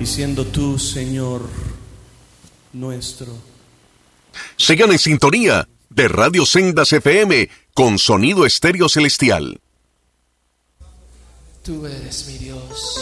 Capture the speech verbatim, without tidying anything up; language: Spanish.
diciendo tú, Señor nuestro. Sigan en sintonía de Radio Sendas F M con sonido estéreo celestial. Tú eres mi Dios.